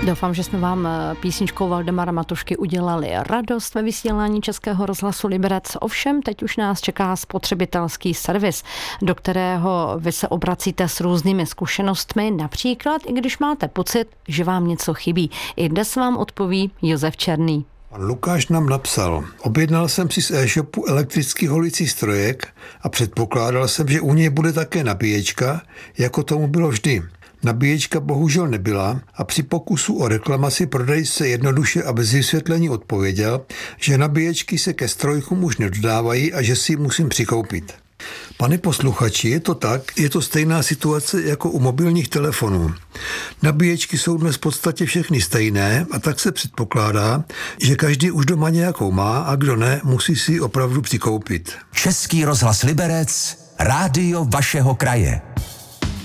Doufám, že jsme vám písničkou Valdemara Matušky udělali radost ve vysílání Českého rozhlasu Liberec. Ovšem, teď už nás čeká spotřebitelský servis, do kterého vy se obracíte s různými zkušenostmi, například i když máte pocit, že vám něco chybí. I dnes vám odpoví Josef Černý. Pan Lukáš nám napsal: objednal jsem si z e-shopu elektrický holicí strojek a předpokládal jsem, že u něj bude také nabíječka, jako tomu bylo vždy. Nabíječka bohužel nebyla a při pokusu o reklamaci prodejce jednoduše a bez vysvětlení odpověděl, že nabíječky se ke strojkům už nedodávají a že si ji musím přikoupit. Pane posluchači, je to tak, je to stejná situace jako u mobilních telefonů. Nabíječky jsou dnes v podstatě všechny stejné a tak se předpokládá, že každý už doma nějakou má a kdo ne, musí si ji opravdu přikoupit. Český rozhlas Liberec, rádio vašeho kraje.